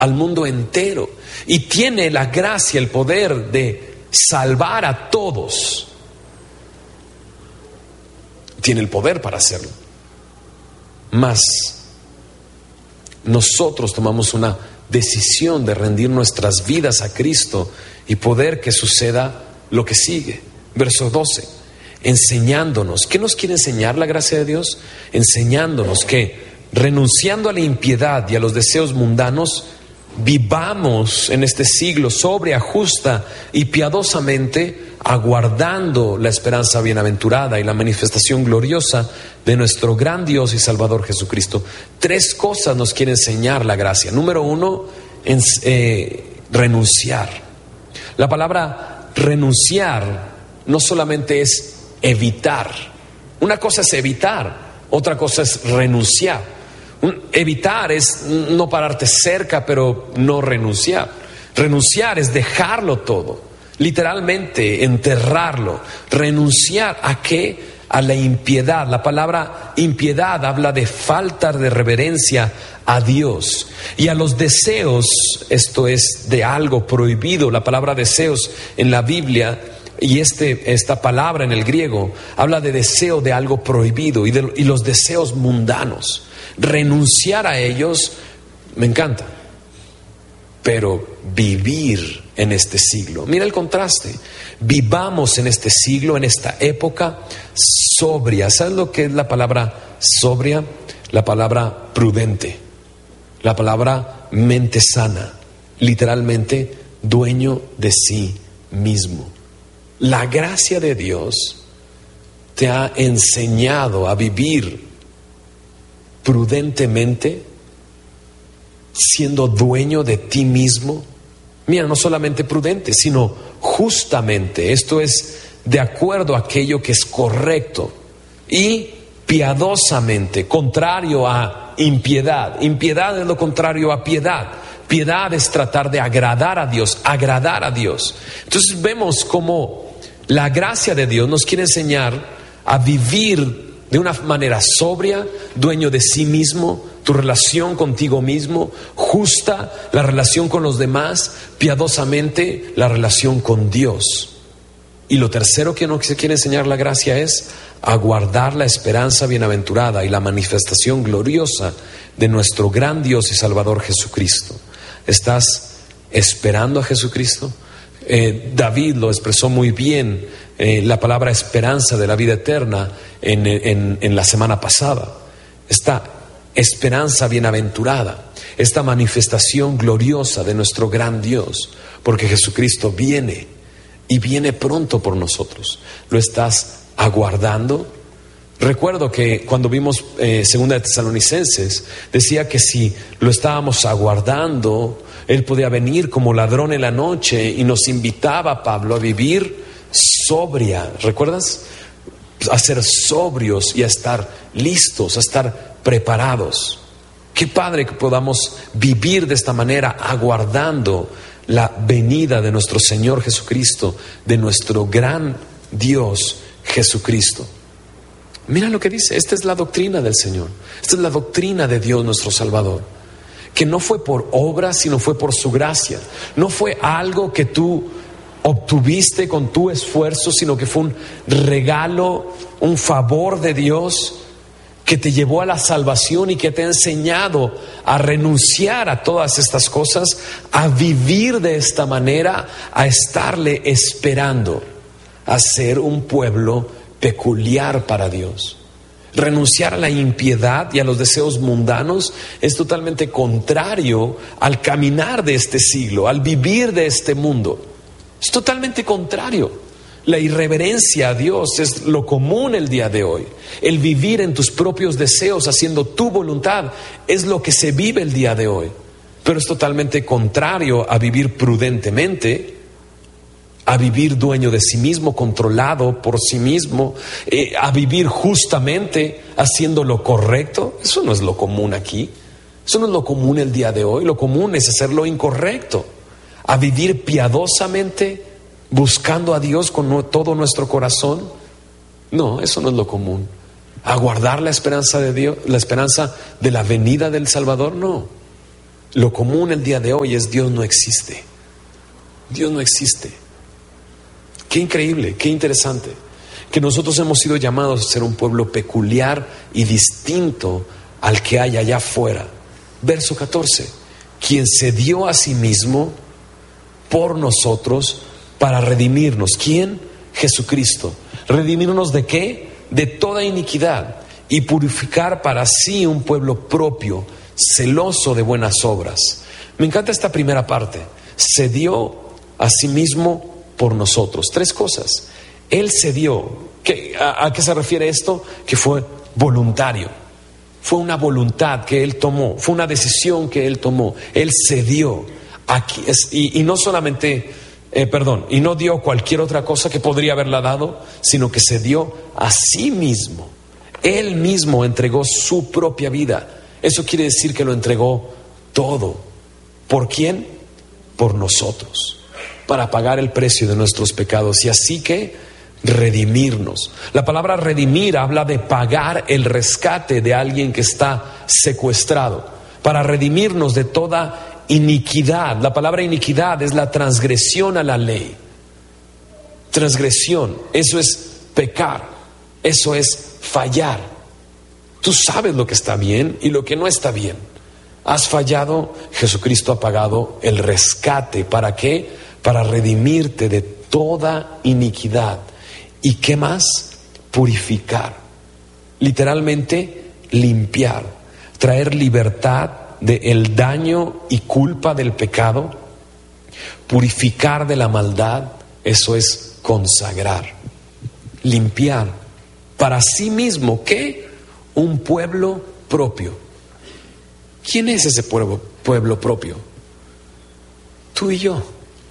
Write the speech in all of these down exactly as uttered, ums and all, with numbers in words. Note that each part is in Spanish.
al mundo entero y tiene la gracia, el poder de salvar a todos. Tiene el poder para hacerlo. Mas nosotros tomamos una decisión de rendir nuestras vidas a Cristo y poder que suceda lo que sigue. Verso doce, enseñándonos. ¿Qué nos quiere enseñar la gracia de Dios? Enseñándonos que renunciando a la impiedad y a los deseos mundanos, vivamos en este siglo sobria, justa y piadosamente, aguardando la esperanza bienaventurada y la manifestación gloriosa de nuestro gran Dios y Salvador Jesucristo. Tres cosas nos quiere enseñar la gracia. Número uno, en, eh, renunciar. La palabra renunciar no solamente es evitar. Una cosa es evitar, otra cosa es renunciar. Evitar es no pararte cerca, pero no renunciar. Renunciar es dejarlo todo, literalmente enterrarlo. Renunciar ¿a qué? A la impiedad. La palabra impiedad habla de falta de reverencia a Dios y a los deseos. Esto es de algo prohibido. La palabra deseos en la Biblia y este, esta palabra en el griego habla de deseo de algo prohibido y, de, y los deseos mundanos. Renunciar a ellos me encanta, pero vivir en este siglo. Mira el contraste. Vivamos en este siglo, en esta época sobria. ¿Sabes lo que es la palabra sobria? La palabra prudente, la palabra mente sana, literalmente dueño de sí mismo. La gracia de Dios te ha enseñado a vivir prudentemente, siendo dueño de ti mismo. Mira, no solamente prudente, sino justamente. Esto es de acuerdo a aquello que es correcto y piadosamente, contrario a impiedad. Impiedad es lo contrario a piedad. Piedad es tratar de agradar a Dios, agradar a Dios. Entonces vemos cómo la gracia de Dios nos quiere enseñar a vivir de una manera sobria, dueño de sí mismo, tu relación contigo mismo, justa, la relación con los demás, piadosamente, la relación con Dios. Y lo tercero que nos quiere enseñar la gracia es aguardar la esperanza bienaventurada y la manifestación gloriosa de nuestro gran Dios y Salvador Jesucristo. ¿Estás esperando a Jesucristo? Eh, David lo expresó muy bien, eh, la palabra esperanza de la vida eterna en, en, en la semana pasada. Esta esperanza bienaventurada, esta manifestación gloriosa de nuestro gran Dios, porque Jesucristo viene y viene pronto por nosotros. ¿Lo estás aguardando? Recuerdo que cuando vimos eh, Segunda de Tesalonicenses, decía que si lo estábamos aguardando, Él podía venir como ladrón en la noche y nos invitaba a Pablo a vivir sobria. ¿Recuerdas? A ser sobrios y a estar listos, a estar preparados. Qué padre que podamos vivir de esta manera, aguardando la venida de nuestro Señor Jesucristo, de nuestro gran Dios Jesucristo. Mira lo que dice, esta es la doctrina del Señor, esta es la doctrina de Dios nuestro Salvador, que no fue por obra, sino fue por su gracia. No fue algo que tú obtuviste con tu esfuerzo, sino que fue un regalo, un favor de Dios que te llevó a la salvación y que te ha enseñado a renunciar a todas estas cosas, a vivir de esta manera, a estarle esperando, a ser un pueblo peculiar para Dios. Renunciar a la impiedad y a los deseos mundanos es totalmente contrario al caminar de este siglo, al vivir de este mundo. Es totalmente contrario. La irreverencia a Dios es lo común el día de hoy. El vivir en tus propios deseos, haciendo tu voluntad, es lo que se vive el día de hoy. Pero es totalmente contrario a vivir prudentemente, a vivir dueño de sí mismo, controlado por sí mismo, eh, a vivir justamente haciendo lo correcto. Eso no es lo común aquí. Eso no es lo común el día de hoy. Lo común es hacer lo incorrecto. A vivir piadosamente, buscando a Dios con todo nuestro corazón. No, eso no es lo común. A guardar la esperanza de Dios, la esperanza de la venida del Salvador, no. Lo común el día de hoy es Dios no existe. Dios no existe. Qué increíble, qué interesante, que nosotros hemos sido llamados a ser un pueblo peculiar y distinto al que hay allá afuera. Verso catorce, quien se dio a sí mismo por nosotros para redimirnos. ¿Quién? Jesucristo. ¿Redimirnos de qué? De toda iniquidad y purificar para sí un pueblo propio, celoso de buenas obras. Me encanta esta primera parte. Se dio a sí mismo por nosotros. Tres cosas. Él se dio. ¿Qué, a, ¿A qué se refiere esto? Que fue voluntario. Fue una voluntad que Él tomó. Fue una decisión que Él tomó. Él se dio. Aquí, es, y, y no solamente, eh, perdón, y no dio cualquier otra cosa que podría haberla dado, sino que se dio a sí mismo. Él mismo entregó su propia vida. Eso quiere decir que lo entregó todo. ¿Por quién? Por nosotros, para pagar el precio de nuestros pecados y así que redimirnos. La palabra redimir habla de pagar el rescate de alguien que está secuestrado, para redimirnos de toda iniquidad. La palabra iniquidad es la transgresión a la ley. Transgresión, eso es pecar, eso es fallar. Tú sabes lo que está bien y lo que no está bien. Has fallado, Jesucristo ha pagado el rescate. ¿Para qué? Para redimirte de toda iniquidad. ¿Y qué más? Purificar. Literalmente, limpiar. Traer libertad del daño y culpa del pecado. Purificar de la maldad. Eso es consagrar. Limpiar. Para sí mismo, ¿qué? Un pueblo propio. ¿Quién es ese pueblo, pueblo propio? Tú y yo.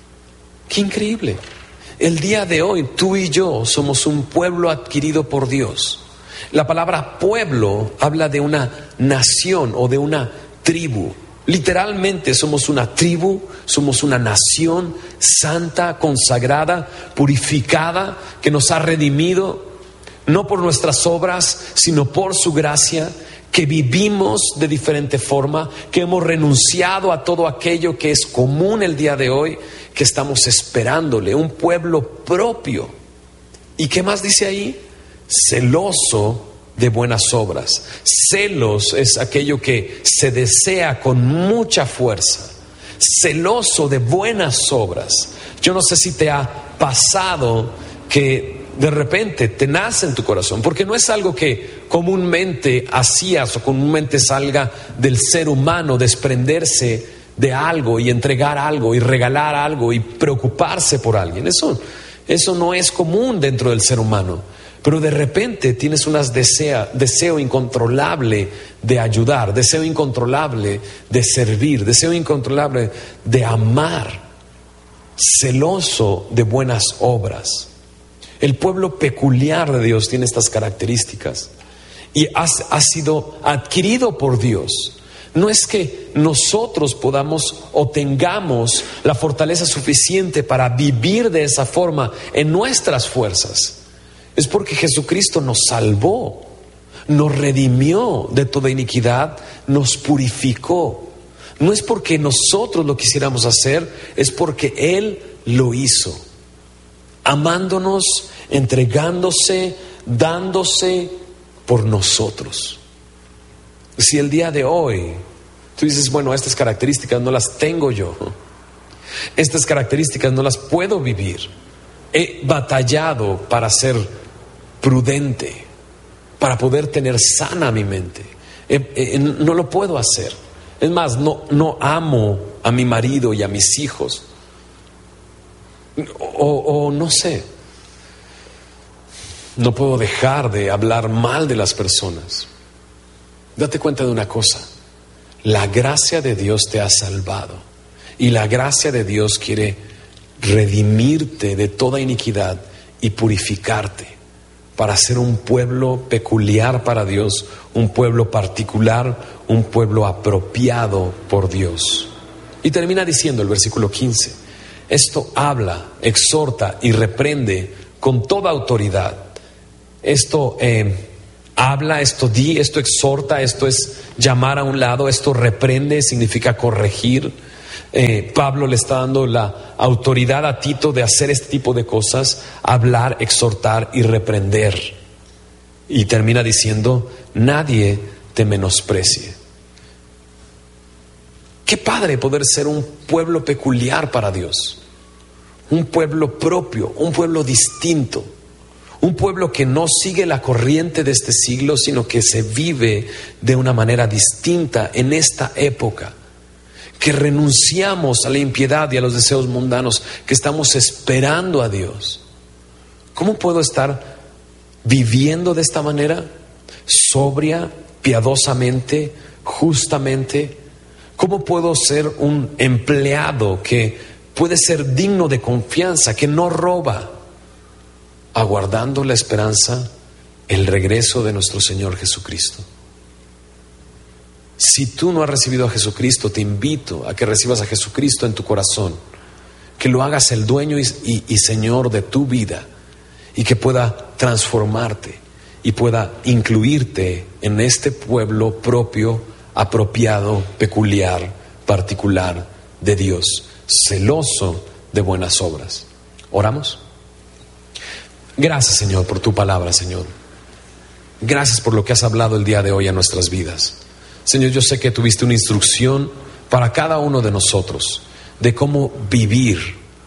Qué increíble. El día de hoy tú y yo somos un pueblo adquirido por Dios. La palabra pueblo habla de una nación o de una tribu. Literalmente somos una tribu, somos una nación santa, consagrada, purificada, que nos ha redimido, no por nuestras obras, sino por su gracia, que vivimos de diferente forma, que hemos renunciado a todo aquello que es común el día de hoy, que estamos esperándole, un pueblo propio. ¿Y qué más dice ahí? Celoso de buenas obras. Celos es aquello que se desea con mucha fuerza. Celoso de buenas obras. Yo no sé si te ha pasado que de repente te nace en tu corazón, porque no es algo que comúnmente hacías o comúnmente salga del ser humano, desprenderse de algo y entregar algo y regalar algo y preocuparse por alguien. Eso, eso no es común dentro del ser humano. Pero de repente tienes un deseo, deseo incontrolable de ayudar, deseo incontrolable de servir, deseo incontrolable de amar, celoso de buenas obras. El pueblo peculiar de Dios tiene estas características y ha, ha sido adquirido por Dios. No es que nosotros podamos o tengamos la fortaleza suficiente para vivir de esa forma en nuestras fuerzas. Es porque Jesucristo nos salvó, nos redimió de toda iniquidad, nos purificó. No es porque nosotros lo quisiéramos hacer, es porque Él lo hizo. Amándonos, entregándose, dándose por nosotros. Si el día de hoy tú dices, bueno, estas características no las tengo yo, estas características no las puedo vivir, he batallado para ser prudente, para poder tener sana mi mente, eh, eh, no lo puedo hacer. Es más, no, no amo a mi marido y a mis hijos. O, o no sé, no puedo dejar de hablar mal de las personas. Date cuenta de una cosa: la gracia de Dios te ha salvado y la gracia de Dios quiere redimirte de toda iniquidad y purificarte para ser un pueblo peculiar para Dios, un pueblo particular, un pueblo apropiado por Dios. Y termina diciendo el versículo quince: esto habla, exhorta y reprende con toda autoridad. Esto eh, habla, esto di, esto exhorta, esto es llamar a un lado, esto reprende, significa corregir. Eh, Pablo le está dando la autoridad a Tito de hacer este tipo de cosas, hablar, exhortar y reprender. Y termina diciendo: nadie te menosprecie. Qué padre poder ser un pueblo peculiar para Dios, un pueblo propio, un pueblo distinto, un pueblo que no sigue la corriente de este siglo, sino que se vive de una manera distinta en esta época, que renunciamos a la impiedad y a los deseos mundanos, que estamos esperando a Dios. ¿Cómo puedo estar viviendo de esta manera? Sobria, piadosamente, justamente. ¿Cómo puedo ser un empleado que puede ser digno de confianza, que no roba, aguardando la esperanza, el regreso de nuestro Señor Jesucristo? Si tú no has recibido a Jesucristo, te invito a que recibas a Jesucristo en tu corazón, que lo hagas el dueño y, y, y Señor de tu vida, y que pueda transformarte y pueda incluirte en este pueblo propio, apropiado, peculiar, particular de Dios, celoso de buenas obras. ¿Oramos? Gracias, Señor, por tu palabra, Señor. Gracias por lo que has hablado el día de hoy a nuestras vidas. Señor, yo sé que tuviste una instrucción para cada uno de nosotros de cómo vivir,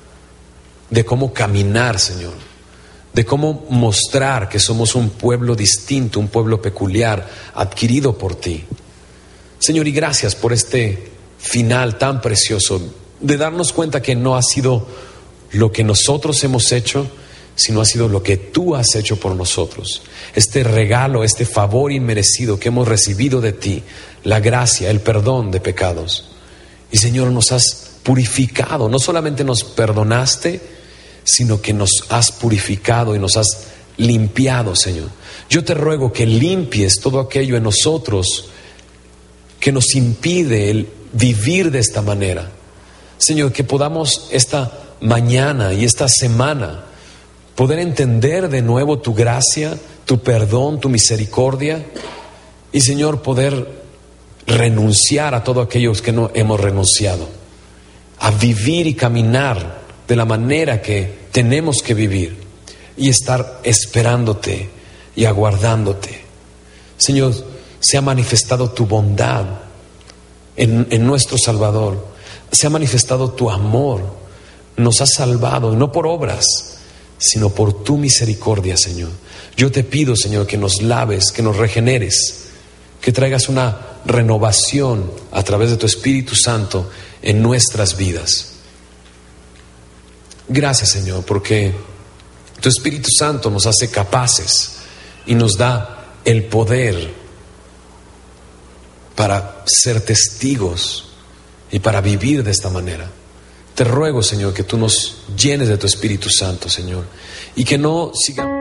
de cómo caminar, Señor, de cómo mostrar que somos un pueblo distinto, un pueblo peculiar, adquirido por ti. Señor, y gracias por este final tan precioso, de darnos cuenta que no ha sido lo que nosotros hemos hecho, sino ha sido lo que tú has hecho por nosotros. Este regalo, este favor inmerecido que hemos recibido de ti, la gracia, el perdón de pecados. Y Señor, nos has purificado, no solamente nos perdonaste, sino que nos has purificado y nos has limpiado, Señor. Yo te ruego que limpies todo aquello en nosotros que nos impide el vivir de esta manera. Señor, que podamos esta mañana y esta semana poder entender de nuevo tu gracia, tu perdón, tu misericordia, y Señor, poder renunciar a todo aquello que no hemos renunciado, a vivir y caminar de la manera que tenemos que vivir y estar esperándote y aguardándote. Señor, se ha manifestado tu bondad en, en nuestro Salvador, se ha manifestado tu amor, nos has salvado, no por obras, sino por tu misericordia, Señor. Yo te pido, Señor, que nos laves, que nos regeneres, que traigas una renovación a través de tu Espíritu Santo en nuestras vidas. Gracias, Señor, porque tu Espíritu Santo nos hace capaces y nos da el poder para ser testigos y para vivir de esta manera. Te ruego, Señor, que tú nos llenes de tu Espíritu Santo, Señor, y que no sigamos